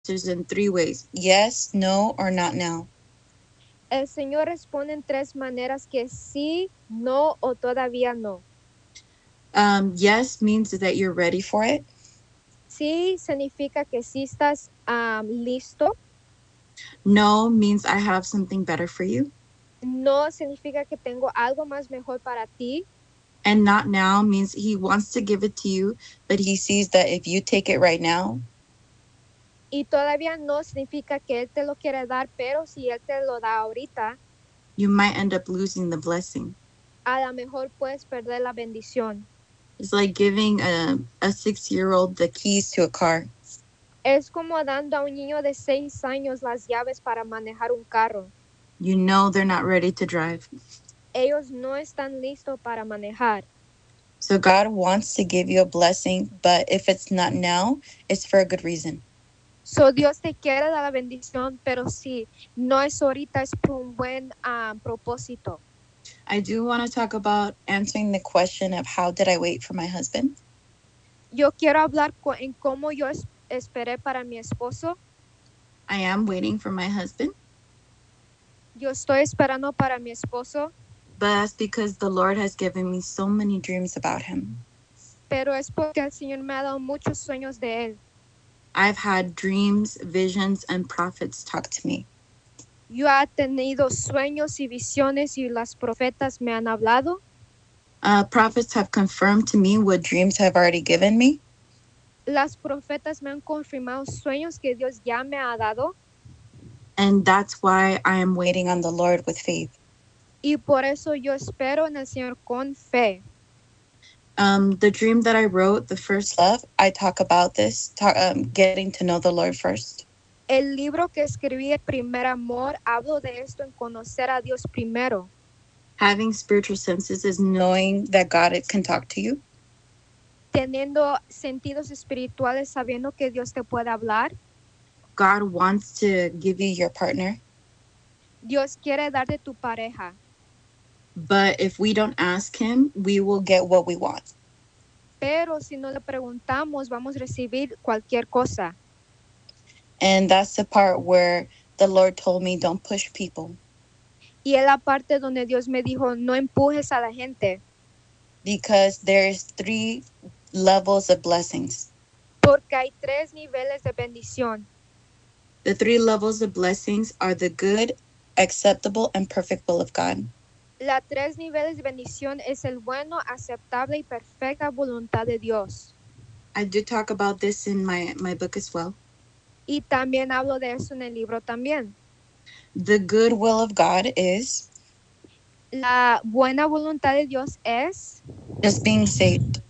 answers in three ways: yes, no, or not now. El Señor responde en tres maneras que sí, no o todavía no. Yes means that you're ready for it. Sí significa que sí estás listo. No means I have something better for you. No significa que tengo algo más mejor para ti. And not now means he wants to give it to you, but he sees that if you take it right now, Y todavía no significa que Él te lo quiere dar, pero si Él te lo da ahorita, you might end up losing the blessing. a lo mejor puedes perder la bendición. It's like giving a 6-year-old the keys to a car. Es como dando a un niño de 6 años las llaves para manejar un carro. You know they're not ready to drive. Ellos no están listos para manejar. So God wants to give you a blessing, but if it's not now, it's for a good reason. So Dios te quiere dar la bendición, pero si no es ahorita, es por un buen propósito. I do want to talk about answering the question of how did I wait for my husband? Yo quiero hablar en cómo yo esperé para mi esposo. I am waiting for my husband, Yo estoy esperando para mi esposo, but that's because the Lord has given me so many dreams about him. pero es porque el Señor me ha dado muchos sueños de Él. I've had dreams, visions, and prophets talk to me. Yo he tenido sueños y visiones y las profetas me han hablado. Prophets have confirmed to me what dreams have already given me. Las profetas me han confirmado sueños que Dios ya me ha dado. And that's why I am waiting on the Lord with faith. Y por eso yo espero en el Señor con fe. The dream that I wrote, The First Love, I talk about this, getting to know the Lord first. El libro que escribí, El primer amor, hablo de esto en conocer a Dios primero. Having spiritual senses is knowing that God can talk to you. Teniendo sentidos espirituales, sabiendo que Dios te puede hablar. God wants to give you your partner. Dios quiere darte tu pareja. But if we don't ask him, we will get what we want. Pero si no le preguntamos, vamos a recibir cualquier cosa. And that's the part where the Lord told me, don't push people. Y es la parte donde Dios me dijo, no empujes a la gente. Because there's 3 levels of blessings. Porque hay 3 niveles de bendición. The 3 levels of blessings are the good, acceptable, and perfect will of God. Los 3 niveles de bendición es el bueno, aceptable y perfecta voluntad de Dios. I do talk about this in my book as well. Y también hablo de eso en el libro también. The good will of God is La buena voluntad de Dios es just being saved.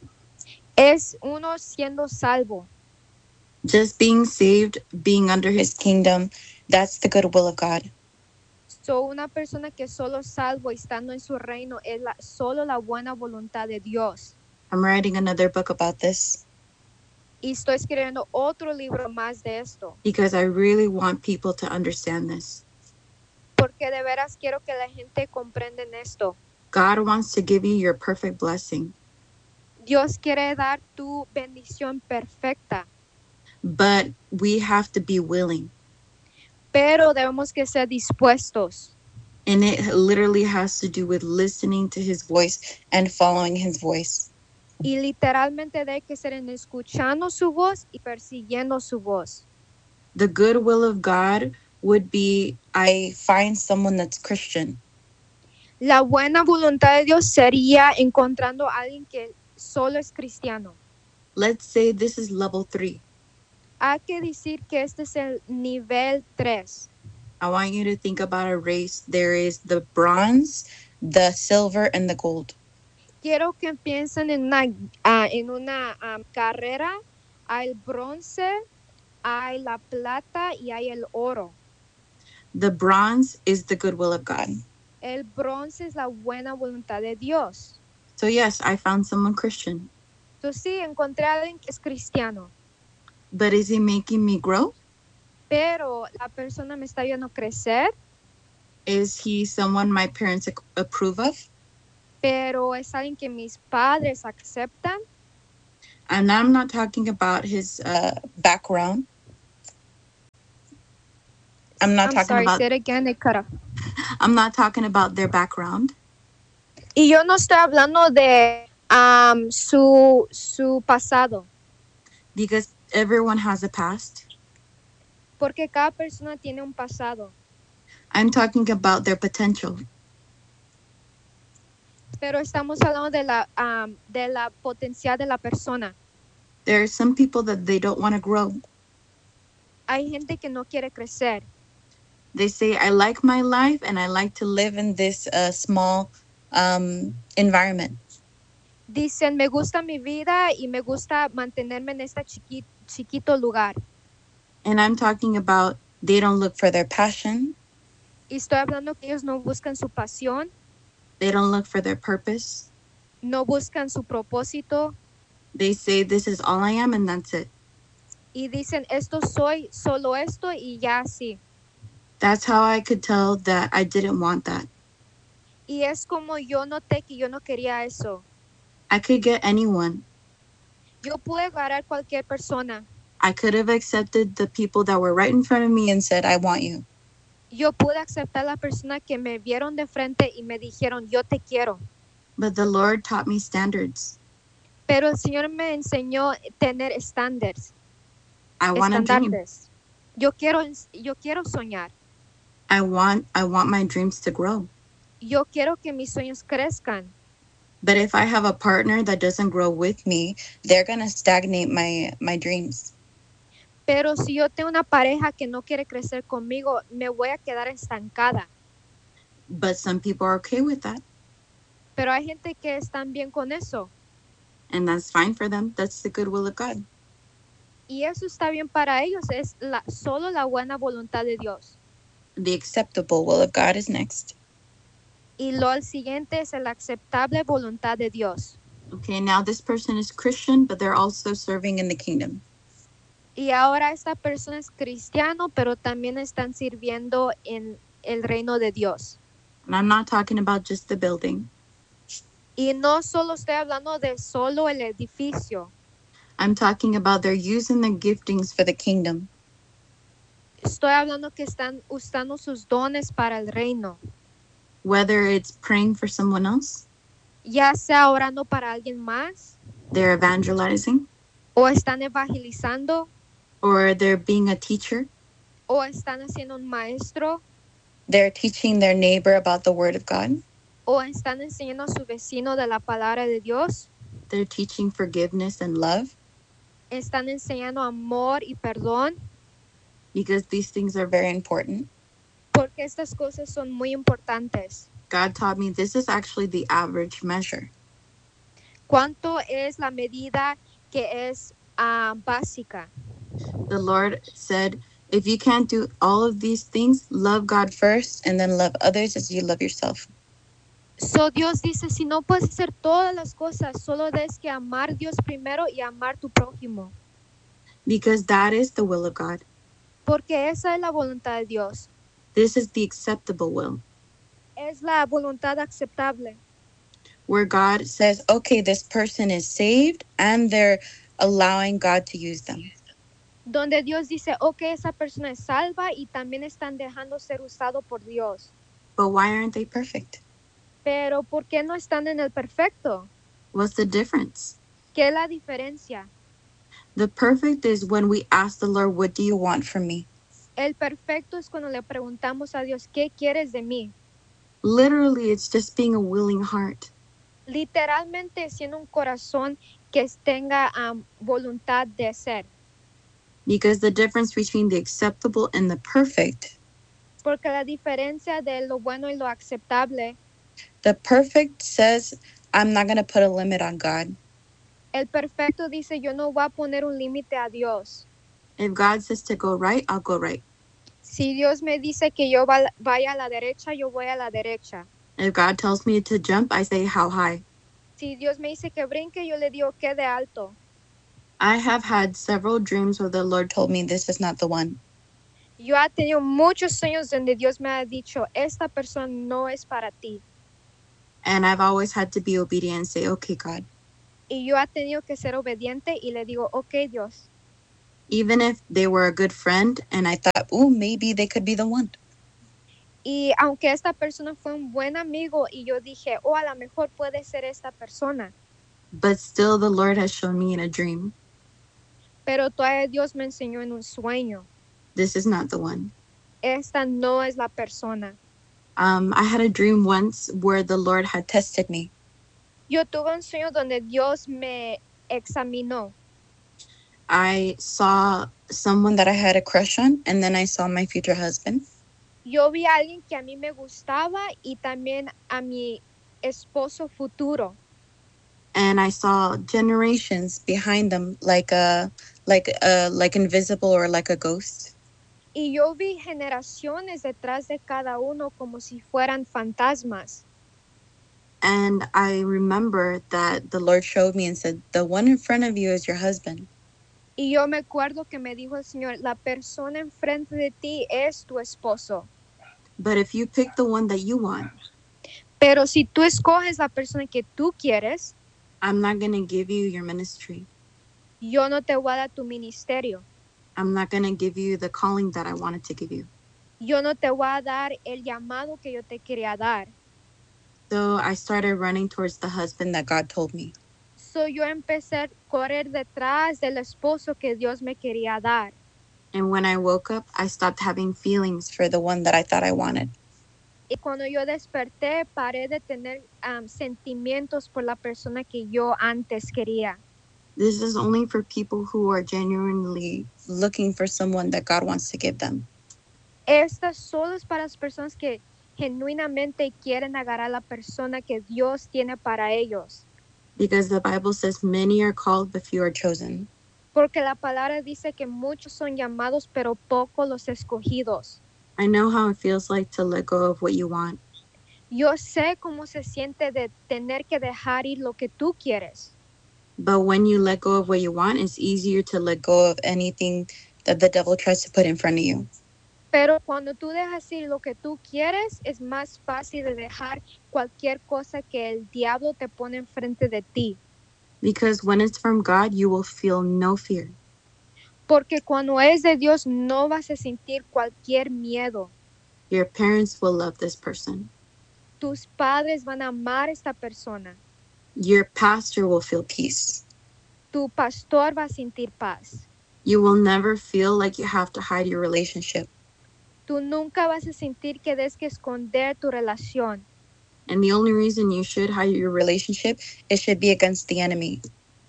uno siendo salvo. Just being saved, being under his kingdom, that's the good will of God. So, una persona que solo salvo estando en su reino es solo la buena voluntad de Dios. I'm writing another book about this. Y estoy escribiendo otro libro más de esto. Because I really want people to understand this. Porque de veras quiero que la gente comprenda esto. God wants to give you your perfect blessing. Dios quiere dar tu bendición perfecta. But we have to be willing. Pero debemos que ser dispuestos. And it literally has to do with listening to his voice and following his voice. Y literalmente debe que ser en escuchando su voz y persiguiendo su voz. The good will of God would be, I find someone that's Christian. La buena voluntad de Dios sería encontrando a alguien que solo es cristiano. Let's say this is level 3. Hay que decir que este es el nivel 3. I want you to think about a race. There is the bronze, the silver, and the gold. Quiero que piensen en una carrera. Hay el bronce, hay la plata y hay el oro. The bronze is the good will of God. El bronce es la buena voluntad de Dios. So yes, I found someone Christian. Entonces sí, encontré a alguien que es cristiano. But is he making me grow? Pero la persona me está viendo crecer. Is he someone my parents approve of? Pero es alguien que mis padres aceptan. And I'm not talking about his background. I'm not I'm talking sorry, about say it again, it cut off. I'm not talking about their background. Y yo no estoy hablando de su pasado, Because everyone has a past. porque cada persona tiene un pasado. I'm talking about their potential. Pero estamos hablando de la potencial de la persona. There are some people that they don't want to grow. Hay gente que no quiere crecer. They say, I like my life and I like to live in this small environment. Dicen, me gusta mi vida y me gusta mantenerme en este chiquito lugar. And I'm talking about they don't look for their passion. Y estoy hablando que ellos no buscan su pasión, They don't look for their purpose. no buscan su propósito They say, this is all I am and that's it. y dicen, esto soy, solo esto y ya así. That's how I could tell that I didn't want that. Y es como yo noté que yo no quería eso. I could get anyone. Yo pude agarrar cualquier persona. I could have accepted the people that were right in front of me and said, I want you. Yo pude aceptar a la persona que me vieron de frente y me dijeron, yo te quiero. But the Lord taught me standards. Pero el Señor me enseñó a tener estándares. I want a dream. Estandartes. Yo quiero soñar. I want my dreams to grow. Yo quiero que mis sueños crezcan. But if I have a partner that doesn't grow with me, they're going to stagnate my dreams. Pero si yo tengo una pareja que no quiere crecer conmigo, me voy a quedar estancada. But some people are okay with that. Pero hay gente que están bien con eso. And that's fine for them. That's the good will of God. Y eso está bien para ellos. Es solo la buena voluntad de Dios. The acceptable will of God is next. Y lo siguiente es la aceptable voluntad de Dios. Okay, now this person is Christian, but they're also serving in the kingdom. Y ahora esta persona es cristiano, pero también están sirviendo en el reino de Dios. And I'm not talking about just the building. Y no solo estoy hablando de solo el edificio. I'm talking about they're using the giftings for the kingdom. Estoy hablando que están usando sus dones para el reino. Whether it's praying for someone else, Ya sea orando para alguien más, they're evangelizing, o están evangelizando, or they're being a teacher. o están haciendo un maestro, They're teaching their neighbor about the word of God. o están enseñando a su vecino de la palabra de Dios. They're teaching forgiveness and love, Están enseñando amor y perdón, because these things are very important. porque estas cosas son muy importantes. God taught me this is actually the average measure. ¿Cuánto es la medida que es básica? The Lord said, if you can't do all of these things, love God first and then love others as you love yourself. So Dios dice, si no puedes hacer todas las cosas, solo tienes que amar a Dios primero y amar a tu prójimo. Because that is the will of God. Porque esa es la voluntad de Dios. This is the acceptable will, Es la voluntad aceptable. where God says, okay, this person is saved and they're allowing God to use them. Donde Dios dice, ok, esa persona es salva y también están dejando ser usado por Dios. But why aren't they perfect? Pero ¿por qué no están en el perfecto? What's the difference? ¿Qué es la diferencia? The perfect is when we ask the Lord, what do you want from me? El perfecto es cuando le preguntamos a Dios, ¿qué quieres de mí? Literally, it's just being a willing heart. Literalmente siendo un corazón que tenga voluntad de ser. Because the difference between the acceptable and the perfect, Porque la diferencia de lo bueno y lo aceptable, the perfect says, I'm not going to put a limit on God. el perfecto dice, yo no voy a poner un límite a Dios. If God says to go right, I'll go right. Si Dios me dice que yo vaya a la derecha, yo voy a la derecha. If God tells me to jump, I say, how high? Si Dios me dice que brinque, yo le digo que de alto. I have had several dreams where the Lord told me this is not the one. Yo he tenido muchos sueños donde Dios me ha dicho, esta persona no es para ti. And I've always had to be obedient and say, okay, God. Y yo he tenido que ser obediente y le digo, ok, Dios. even if they were a good friend and I thought, oh, maybe they could be the one. Y aunque esta persona fue un buen amigo y yo dije, oh, a lo mejor puede ser esta persona, But still, the Lord has shown me in a dream, pero todavía Dios me enseñó en un sueño, this is not the one. esta no es la persona. I had a dream once where the Lord had tested me. Yo tuve un sueño donde Dios me examinó. I saw someone that I had a crush on, and then I saw my future husband. Yo vi a alguien que a mí me gustaba y también a mi esposo futuro. And I saw generations behind them, like invisible or like a ghost. Y yo vi generaciones detrás de cada uno como si fueran fantasmas. And I remember that the Lord showed me and said, the one in front of you is your husband. Y yo me acuerdo que me dijo el Señor, la persona enfrente de ti es tu esposo. But if you pick the one that you want, Pero si tú escoges la persona que tú quieres, I'm not going to give you your ministry. yo no te voy a dar tu ministerio. I'm not going to give you the calling that I wanted to give you. Yo no te voy a dar el llamado que yo te quería dar. So I started running towards the husband that God told me. So yo empecé a correr detrás del esposo que Dios me quería dar. And when I woke up, I stopped having feelings for the one that I thought I wanted. Y cuando yo desperté, paré de tener sentimientos por la persona que yo antes quería. This is only for people who are genuinely looking for someone that God wants to give them. Esto solo es para las personas que genuinamente quieren agarrar a la persona que Dios tiene para ellos. Because the Bible says many are called, but few are chosen. Porque la palabra dice que muchos son llamados, pero pocos los escogidos. I know how it feels like to let go of what you want. Yo sé cómo se siente de tener que dejar ir lo que tú quieres. But when you let go of what you want, it's easier to let go of anything that the devil tries to put in front of you. Pero cuando tú dejas ir lo que tú quieres, es más fácil de dejar cualquier cosa que el diablo te pone enfrente de ti. Because when it's from God, you will feel no fear. Porque cuando es de Dios, no vas a sentir cualquier miedo. Your parents will love this person. Tus padres van a amar a esta persona. Your pastor will feel peace. Tu pastor va a sentir paz. You will never feel like you have to hide your relationship. Tú nunca vas a sentir que des que esconder tu relación. And the only reason you should hide your relationship, it should be against the enemy.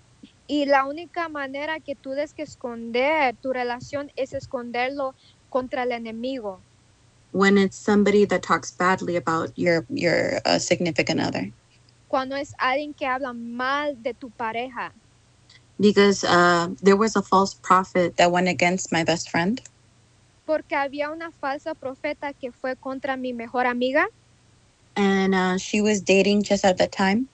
Y la única manera que tú des que esconder tu relación es esconderlo contra el enemigo. When it's somebody that talks badly about your significant other. Cuando es alguien que habla mal de tu pareja. Because there was a false prophet that went against my best friend. Porque había una falsa profeta que fue contra mi mejor amiga. And she was dating just at that time.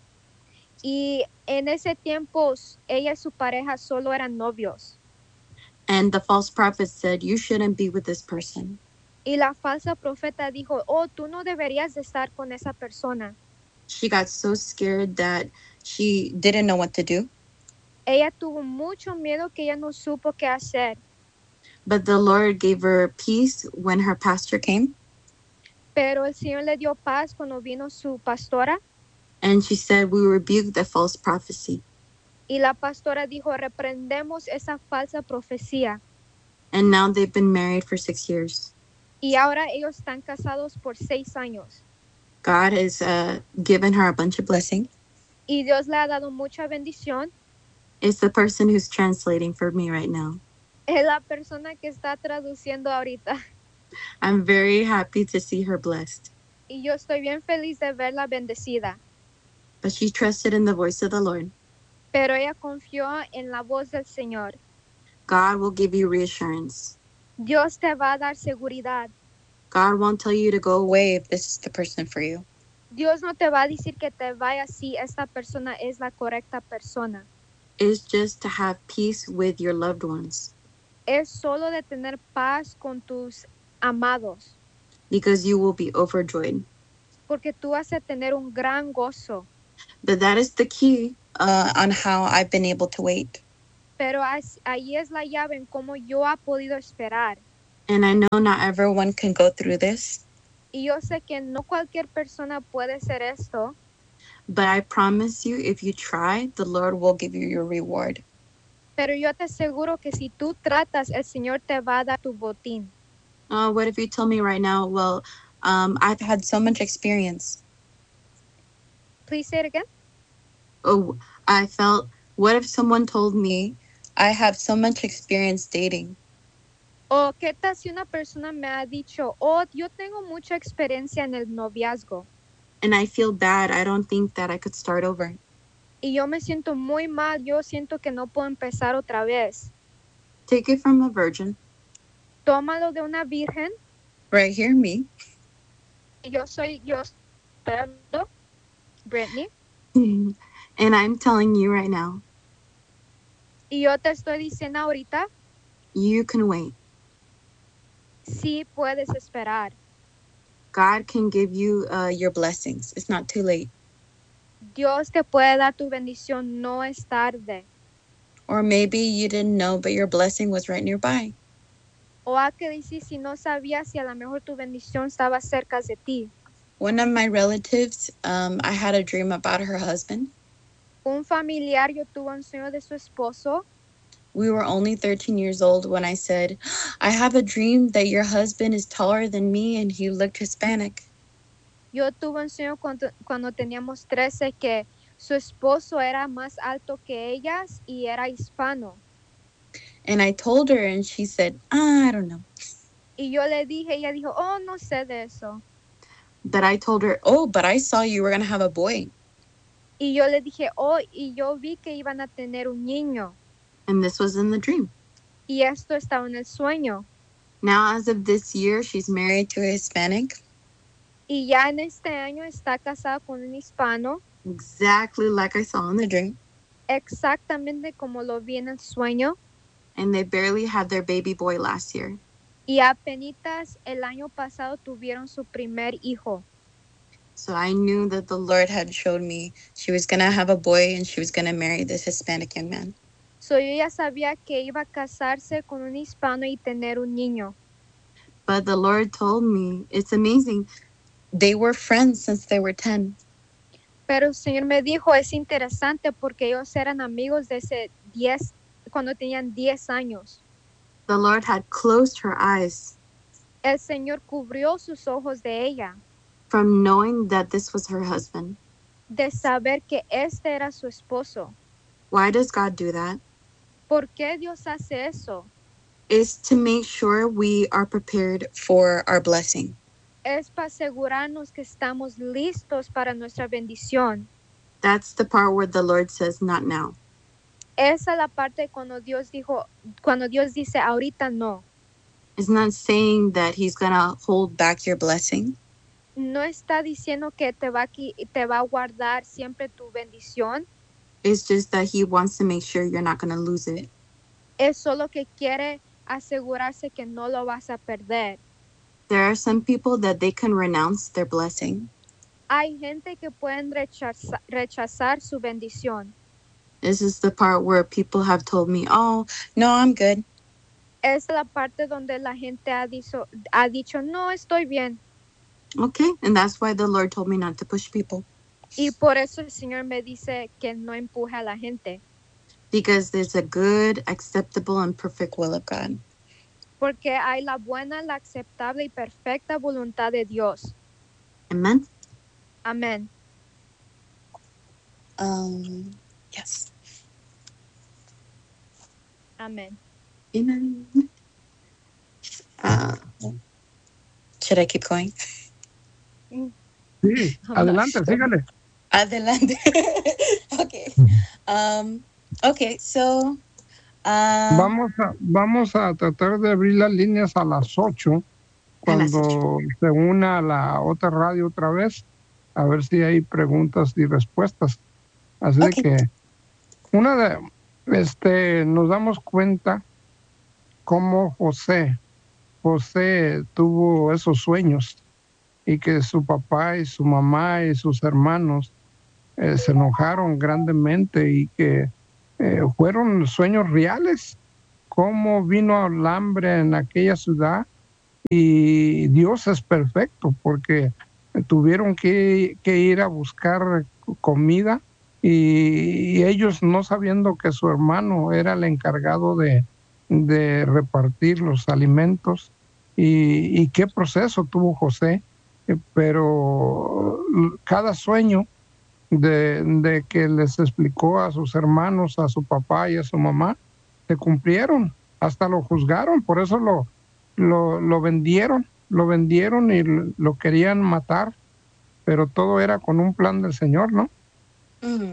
Y en ese tiempo ella y su pareja solo eran novios. And the false prophet said, you shouldn't be with this person. Y la falsa profeta dijo, oh, tú no deberías de estar con esa persona. She got so scared that she didn't know what to do. Ella tuvo mucho miedo que ella no supo qué hacer. But the Lord gave her peace when her pastor came. Pero el Señor le dio paz cuando vino su pastora. And she said, we rebuke the false prophecy. Y la pastora dijo, reprendemos esa falsa profecía. And now they've been married for 6 years. Y ahora ellos están casados por 6 años. God has given her a bunch of blessing. Y Dios le ha dado mucha bendición. It's the person who's translating for me right now. Es la persona que está traduciendo ahorita. I'm very happy to see her blessed. Y yo estoy bien feliz de verla bendecida. But she trusted in the voice of the Lord. Pero ella confió en la voz del Señor. God will give you reassurance. Dios te va a dar seguridad. God won't tell you to go away if this is the person for you. Dios no te va a decir que te vayas si esta persona es la correcta persona. It's just to have peace with your loved ones. Es solo de tener paz con tus amados. Because you will be overjoyed. Porque tú vas a tener un gran gozo. But that is the key on how I've been able to wait. Pero ahí es la llave en cómo yo ha podido esperar. And I know not everyone can go through this, Y yo sé que no cualquier persona puede hacer esto, but I promise you, if you try, the Lord will give you your reward. pero yo te aseguro que si tú tratas, el Señor te va a dar tu botín. What if you tell me right now, well, I've had so much experience. Please say it again. Oh, what if someone told me I have so much experience dating? O qué tal si una persona me ha dicho, oh, yo tengo mucha experiencia en el noviazgo And I feel bad. I don't think that I could start over. y yo me siento muy mal, yo siento que no puedo empezar otra vez. Take it from a virgin. Tómalo de una virgen Right here, me. y yo soy Brittany, And I'm telling you right now, y yo te estoy diciendo ahorita, you can wait. sí puedes esperar. God can give you your blessings. It's not too late. Dios te puede dar tu bendición, no es tarde. Or maybe you didn't know, but your blessing was right nearby. O a que decir si no sabías si a lo mejor tu bendición estaba cerca de ti. One of my relatives, I had a dream about her husband. Un familiar, yo tuve un sueño de su esposo. We were only 13 years old when I said, I have a dream that your husband is taller than me and he looked Hispanic. Yo tuve un sueño cuando teníamos 13 que su esposo era más alto que ellas y era hispano. And I told her and she said, I don't know. Y yo le dije, ella dijo, oh, no sé de eso. But I told her, oh, but I saw you were going to have a boy. Y yo le dije, oh, y yo vi que iban a tener un niño. And this was in the dream. Y esto estaba en el sueño. Now, as of this year, she's married to a Hispanic. Y ya en este año está casada con un hispano. Exactly like I saw in the dream. Exactamente como lo vi en el sueño. And they barely had their baby boy last year. Y apenas el año pasado tuvieron su primer hijo. So I knew that the Lord had showed me she was going to have a boy and she was going to marry this Hispanic young man. So yo ya sabía que iba a casarse con un hispano y tener un niño. But the Lord told me, it's amazing. They were friends since they were 10. Pero el Señor me dijo, es interesante porque ellos eran amigos desde cuando tenían 10 años. The Lord had closed her eyes El Señor cubrió sus ojos de ella, from knowing that this was her husband. de saber que este era su esposo. Why does God do that? ¿Por qué Dios hace eso? Is to make sure we are prepared for our blessing. Es para asegurarnos que estamos listos para nuestra bendición. That's the part where the Lord says, not now. Esa es la parte cuando Dios dice, ahorita no. It's not saying that he's going to hold back your blessing. No está diciendo que te va a guardar siempre tu bendición. It's just that he wants to make sure you're not going to lose it. Es solo que quiere asegurarse que no lo vas a perder. There are some people that they can renounce their blessing. Hay gente que pueden rechazar su bendición. This is the part where people have told me, oh, no, I'm good. Es la parte donde la gente ha dicho, no, estoy bien. Okay, and that's why the Lord told me not to push people. Y por eso el Señor me dice que no empuje a la gente. Because there's a good, acceptable, and perfect will of God. Porque hay la buena, la aceptable y perfecta voluntad de Dios. Amen? Amén. Yes. Amén. Amen. Should I keep going? Sí, adelante, sígale. Adelante. Okay. Okay, so... Vamos a tratar de abrir las líneas a las 8 cuando se una la otra radio otra vez, a ver si hay preguntas y respuestas. Así de que nos damos cuenta cómo José tuvo esos sueños y que su papá y su mamá y sus hermanos se enojaron grandemente y que fueron sueños reales. Cómo vino el hambre en aquella ciudad y Dios es perfecto porque tuvieron que ir a buscar comida y ellos no sabiendo que su hermano era el encargado de repartir los alimentos y qué proceso tuvo José, pero cada sueño de que les explicó a sus hermanos, a su papá y a su mamá, se cumplieron, hasta lo juzgaron, por eso lo vendieron y lo querían matar, pero todo era con un plan del Señor, ¿no? Mm.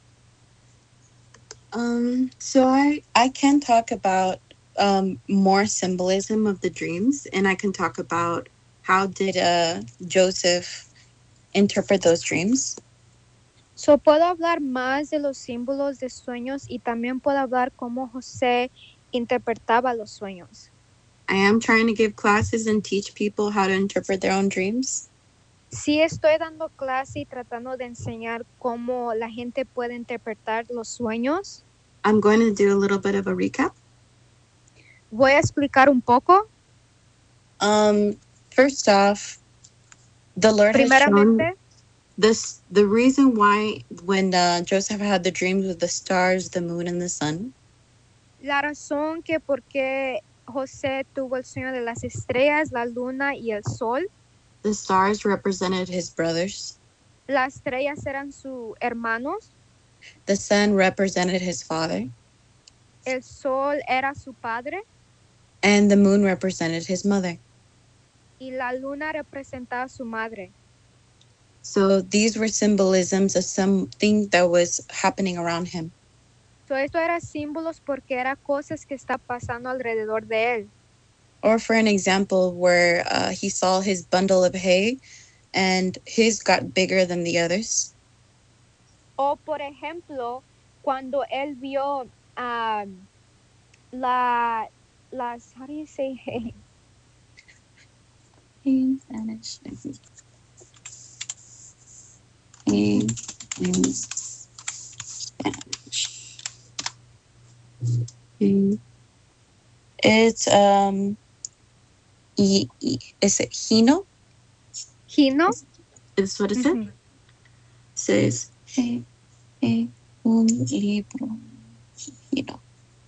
So I can talk about more symbolism of the dreams, and I can talk about how did Joseph interpret those dreams. So, puedo hablar más de los símbolos de sueños y también puedo hablar cómo José interpretaba los sueños. I am trying to give classes and teach people how to interpret their own dreams. Sí, estoy dando clase y tratando de enseñar cómo la gente puede interpretar los sueños. I'm going to do a little bit of a recap. Voy a explicar un poco. First off, the Lord has shown Primeramente, the reason why when Joseph had the dreams with the stars, the moon, and the sun. la razón que por qué José tuvo el sueño de las estrellas, la luna y el sol. The stars represented his brothers. Las estrellas eran sus hermanos. The sun represented his father. El sol era su padre. And the moon represented his mother. Y la luna representaba a su madre. So these were symbolisms of something that was happening around him. So esto era símbolos porque era cosas que está pasando alrededor de él. Or for an example where he saw his bundle of hay and his got bigger than the others. O por ejemplo, cuando él vio las, how do you say hay? In Spanish. In Spanish. It's is it hino? Hino? Is what it said? Mhm. Says un libro hino.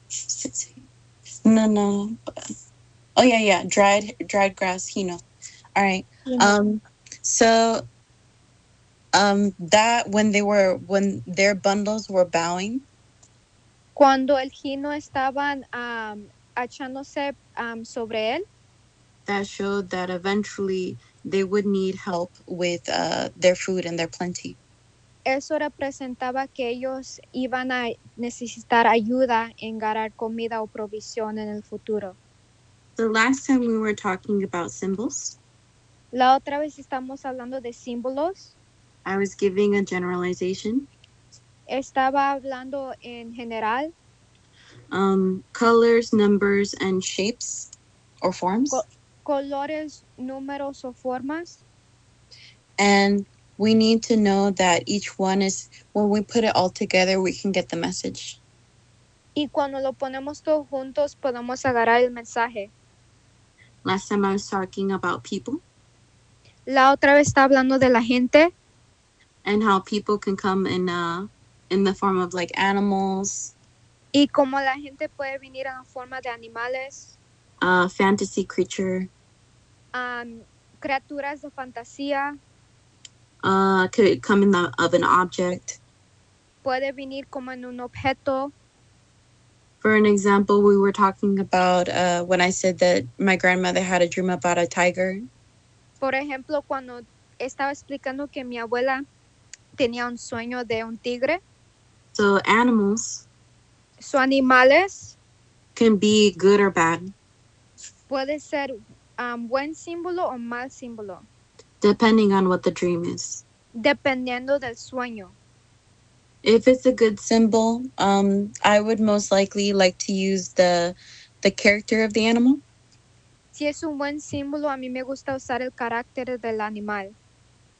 No. Oh yeah, dried grass hino. All right. Hino. So that when their bundles were bowing. Cuando el hino estaban echándose sobre él. That showed that eventually they would need help with their food and their plenty. Eso representaba que ellos iban a necesitar ayuda en ganar comida o provisión en el futuro. The last time we were talking about symbols. La otra vez estamos hablando de símbolos. I was giving a generalization. Estaba hablando en general. Colors, numbers, and shapes or forms. Colores, números o formas. And we need to know that each one is, when we put it all together, we can get the message. Y cuando lo ponemos todos juntos, podemos agarrar el mensaje. Last time I was talking about people. La otra vez está hablando de la gente. And how people can come in the form of like animals. Y como la gente puede venir en la forma de animales. Fantasy creature. Criaturas de fantasía. Could come in of an object. Puede venir como en un objeto. For an example, we were talking about when I said that my grandmother had a dream about a tiger. Por ejemplo, cuando estaba explicando que mi abuela tenía un sueño de un tigre. So animals. So animales. Can be good or bad. Puede ser buen símbolo o mal símbolo. Depending on what the dream is. Dependiendo del sueño. If it's a good symbol, I would most likely like to use the character of the animal. Si es un buen símbolo, a mí me gusta usar el carácter del animal.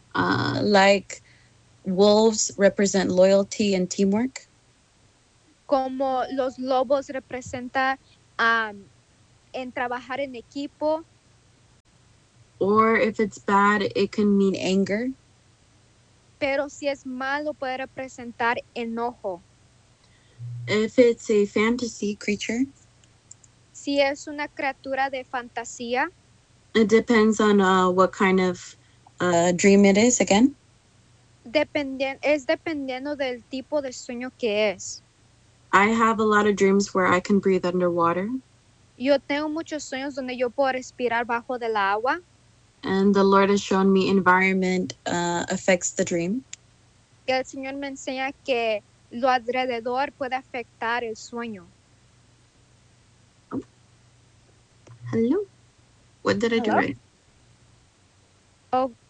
Like wolves represent loyalty and teamwork. como los lobos representan en trabajar en equipo. Or if it's bad, it can mean anger. Pero si es malo, puede representar enojo. If it's a fantasy creature, Si es una criatura de fantasía, it depends on what kind of dream it is again. es dependiendo del tipo de sueño que es. I have a lot of dreams where I can breathe underwater. Yo tengo muchos sueños donde yo puedo respirar bajo del agua. And the Lord has shown me environment affects the dream. Y el Señor me enseña que lo alrededor puede afectar el sueño. Hello? What did I do Hello? right? Oh,